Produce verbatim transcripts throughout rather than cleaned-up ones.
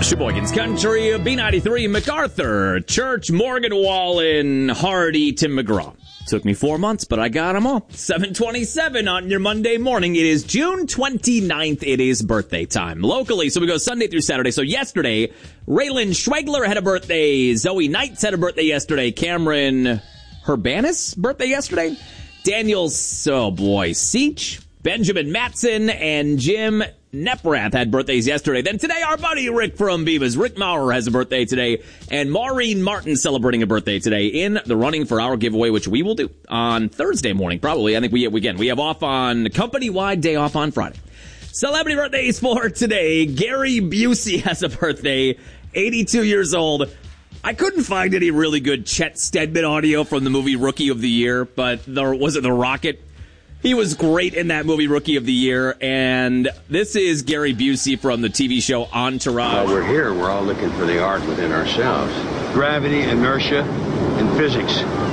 Sheboygan's Country, B ninety-three, MacArthur, Church, Morgan Wallen, Hardy, Tim McGraw. Took me four months, but I got them all. seven twenty-seven on your Monday morning. It is June twenty-ninth. It is birthday time locally. So we go Sunday through Saturday. So yesterday, Raylan Schwegler had a birthday. Zoe Knights had a birthday yesterday. Cameron Herbanis birthday yesterday. Daniel, oh boy, Seach, Benjamin Matson, and Jim Neprath had birthdays yesterday. Then today, our buddy Rick from Beavis, Rick Maurer, has a birthday today. And Maureen Martin celebrating a birthday today in the running for our giveaway, which we will do on Thursday morning, probably. I think we, again, we have off on company-wide day off on Friday. Celebrity birthdays for today. Gary Busey has a birthday, eighty-two years old. I couldn't find any really good Chet Stedman audio from the movie Rookie of the Year, but there was it The Rocket? He was great in that movie, Rookie of the Year, and this is Gary Busey from the T V show Entourage. While we're here, we're all looking for the art within ourselves. Gravity, inertia, and physics.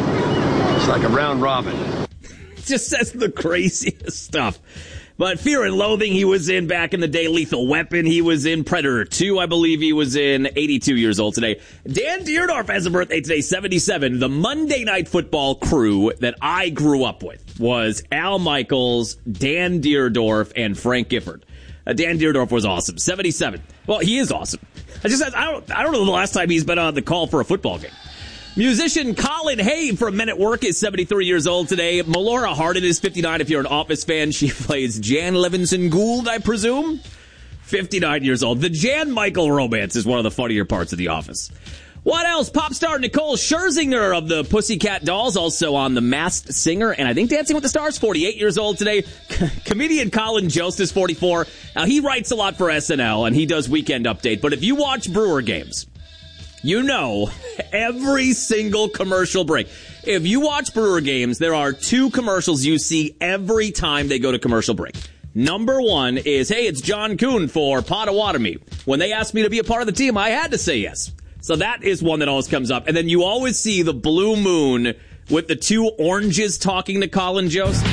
It's like a round robin. It just says the craziest stuff. But Fear and Loathing he was in back in the day. Lethal Weapon he was in. Predator two, I believe he was in. eighty-two years old today. Dan Dierdorf has a birthday today, seventy-seven. The Monday Night Football crew that I grew up with was Al Michaels, Dan Dierdorf, and Frank Gifford. Uh, Dan Dierdorf was awesome. seventy-seven. Well, he is awesome. I just I don't I don't know the last time he's been on the call for a football game. Musician Colin Hay from Men at Work is seventy-three years old today. Melora Hardin is fifty-nine. If you're an Office fan, she plays Jan Levinson Gould, I presume. fifty-nine years old. The Jan Michael romance is one of the funnier parts of The Office. What else? Pop star Nicole Scherzinger of the Pussycat Dolls, also on The Masked Singer, and I think Dancing with the Stars, forty-eight years old today. Comedian Colin Jost is forty-four. Now, he writes a lot for S N L, and he does Weekend Update, but if you watch Brewer games, you know every single commercial break. If you watch Brewer games, there are two commercials you see every time they go to commercial break. Number one is, hey, it's John Kuhn for Potawatomi. When they asked me to be a part of the team, I had to say yes. So that is one that always comes up. And then you always see the blue moon with the two oranges talking to Colin Jost.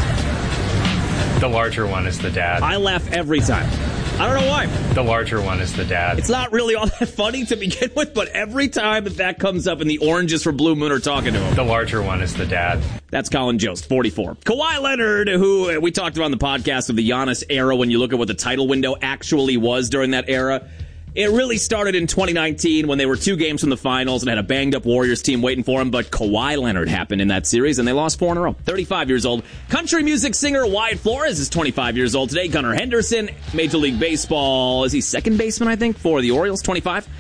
The larger one is the dad. I laugh every time. I don't know why. The larger one is the dad. It's not really all that funny to begin with, but every time that that comes up and the oranges from Blue Moon are talking to him. The larger one is the dad. That's Colin Jost, forty-four. Kawhi Leonard, who we talked about on the podcast of the Giannis era, when you look at what the title window actually was during that era. It really started in twenty nineteen when they were two games from the finals and had a banged-up Warriors team waiting for him, but Kawhi Leonard happened in that series, and they lost four in a row. thirty-five years old. Country music singer Wyatt Flores is twenty-five years old today. Gunnar Henderson, Major League Baseball, is he second baseman, I think, for the Orioles, twenty-five.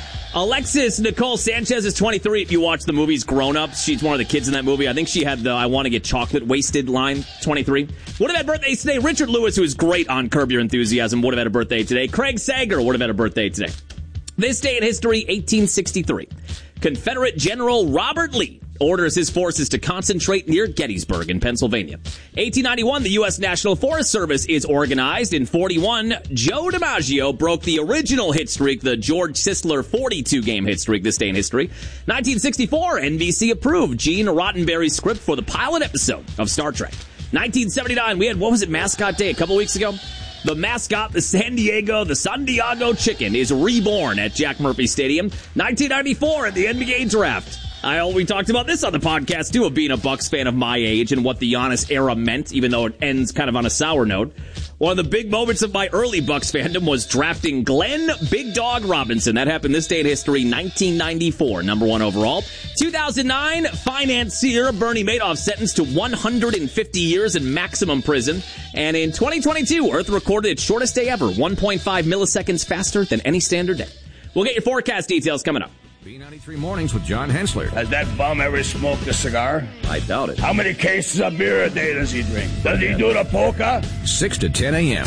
Alexis Nicole Sanchez is twenty-three. If you watch the movies Grown Ups, she's one of the kids in that movie. I think she had the I want to get chocolate wasted line, twenty-three. Would have had birthdays today. Richard Lewis, who is great on Curb Your Enthusiasm, would have had a birthday today. Craig Sager would have had a birthday today. This day in history, eighteen sixty-three. Confederate General Robert Lee orders his forces to concentrate near Gettysburg in Pennsylvania. eighteen ninety-one, the U S National Forest Service is organized. In forty-one, Joe DiMaggio broke the original hit streak, the George Sisler forty-two game hit streak this day in history. nineteen sixty-four, N B C approved Gene Roddenberry's script for the pilot episode of Star Trek. nineteen seventy-nine, we had, what was it, Mascot Day a couple weeks ago? The mascot, the San Diego, the San Diego Chicken, is reborn at Jack Murphy Stadium. nineteen ninety-four at the N B A Draft. I we talked about this on the podcast, too, of being a Bucks fan of my age and what the Giannis era meant, even though it ends kind of on a sour note. One of the big moments of my early Bucks fandom was drafting Glenn Big Dog Robinson. That happened this day in history, nineteen ninety-four, number one overall. two thousand nine, financier Bernie Madoff sentenced to one hundred fifty years in maximum prison. And in twenty twenty-two, Earth recorded its shortest day ever, one point five milliseconds faster than any standard day. We'll get your forecast details coming up. B ninety-three Mornings with John Hensler. Has that bum ever smoked a cigar? I doubt it. How many cases of beer a day does he drink? Does he do the polka? six to ten a.m.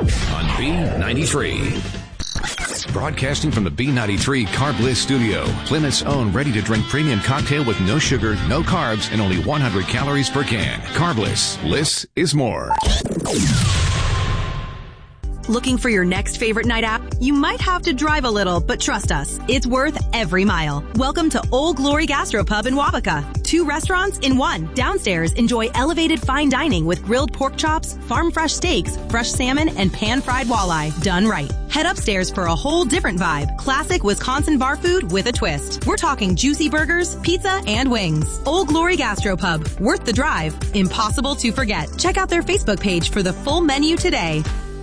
on B ninety-three. Broadcasting from the B ninety-three Carb Bliss studio. Plymouth's own ready-to-drink premium cocktail with no sugar, no carbs, and only one hundred calories per can. Carb Bliss. Bliss is more. Looking for your next favorite night out? You might have to drive a little, but trust us, it's worth every mile. Welcome to Old Glory Gastropub in Wabaka. two restaurants in one. Downstairs, enjoy elevated fine dining with grilled pork chops, farm fresh steaks, fresh salmon, and pan-fried walleye. Done right. Head upstairs for a whole different vibe. Classic Wisconsin bar food with a twist. We're talking juicy burgers, pizza, and wings. Old Glory Gastropub. Worth the drive. Impossible to forget. Check out their Facebook page for the full menu today.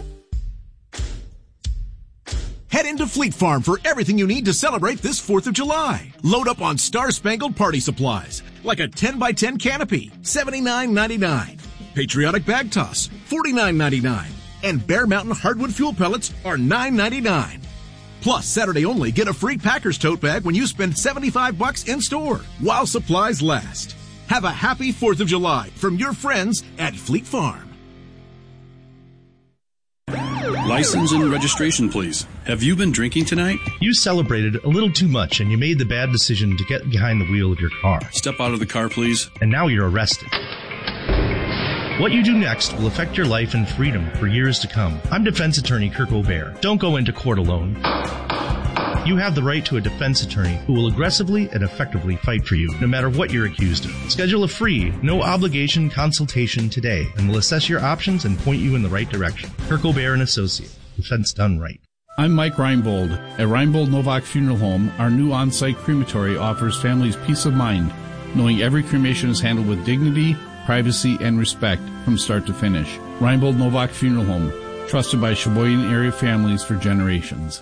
Head into Fleet Farm for everything you need to celebrate this fourth of July. Load up on star-spangled party supplies, like a ten by ten canopy, seventy-nine ninety-nine. Patriotic bag toss, forty-nine ninety-nine. And Bear Mountain hardwood fuel pellets are nine ninety-nine. Plus, Saturday only, get a free Packers tote bag when you spend seventy-five bucks in store, while supplies last. Have a happy fourth of July from your friends at Fleet Farm. License and registration, please. Have you been drinking tonight? You celebrated a little too much and you made the bad decision to get behind the wheel of your car. Step out of the car, please. And now you're arrested. What you do next will affect your life and freedom for years to come. I'm defense attorney Kirk O'Bear. Don't go into court alone. You have the right to a defense attorney who will aggressively and effectively fight for you, no matter what you're accused of. Schedule a free, no-obligation consultation today, and we'll assess your options and point you in the right direction. Kirk O'Bear and Associate. Defense done right. I'm Mike Reinbold. At Reinbold Novak Funeral Home, our new on-site crematory offers families peace of mind, knowing every cremation is handled with dignity, privacy, and respect from start to finish. Reinbold Novak Funeral Home, trusted by Sheboygan area families for generations.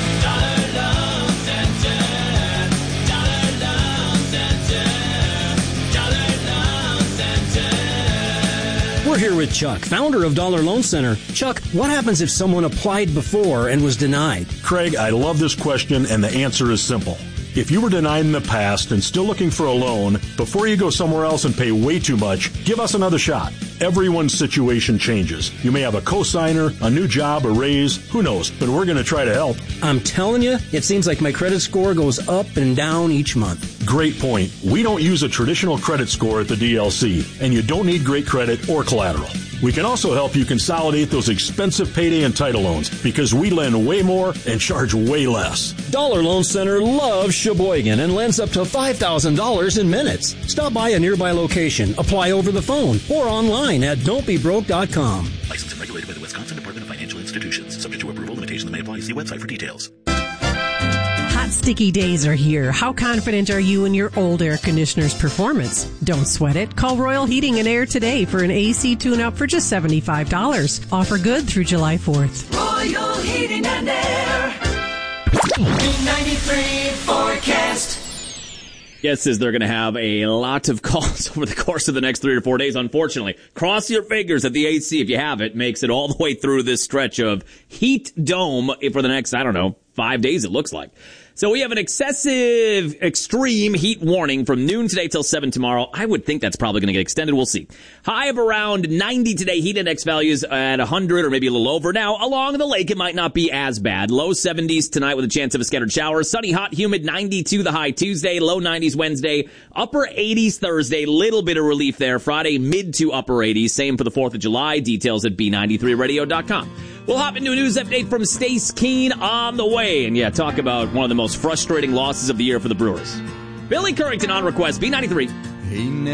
We're here with Chuck, founder of Dollar Loan Center. Chuck, what happens if someone applied before and was denied? Craig, I love this question, and the answer is simple. If you were denied in the past and still looking for a loan, before you go somewhere else and pay way too much, give us another shot. Everyone's situation changes. You may have a cosigner, a new job, a raise, who knows, but we're going to try to help. I'm telling you, it seems like my credit score goes up and down each month. Great point. We don't use a traditional credit score at the D L C, and you don't need great credit or collateral. We can also help you consolidate those expensive payday and title loans because we lend way more and charge way less. Dollar Loan Center loves Sheboygan and lends up to five thousand dollars in minutes. Stop by a nearby location, apply over the phone, or online at don't be broke dot com. Licensed and regulated by the Wisconsin Department of Financial Institutions. Subject to approval, limitations may apply. See website for details. Hot, sticky days are here. How confident are you in your old air conditioner's performance? Don't sweat it. Call Royal Heating and Air today for an A C tune-up for just seventy-five dollars. Offer good through July fourth. Royal Heating and Air. B ninety-three forecast. Guesses they're going to have a lot of calls over the course of the next three or four days, unfortunately. Cross your fingers that the A C, if you have it, makes it all the way through this stretch of heat dome for the next, I don't know, five days it looks like. So we have an excessive, extreme heat warning from noon today till seven tomorrow. I would think that's probably going to get extended. We'll see. High of around ninety today. Heat index values at one hundred or maybe a little over. Now, along the lake, it might not be as bad. Low seventies tonight with a chance of a scattered shower. Sunny, hot, humid, ninety-two the high Tuesday. Low nineties Wednesday. Upper eighties Thursday. Little bit of relief there. Friday, mid to upper eighties. Same for the fourth of July. Details at B ninety-three radio dot com. We'll hop into a news update from Stace Keene on the way. And yeah, talk about one of the most frustrating losses of the year for the Brewers. Billy Currington on request, B ninety-three. He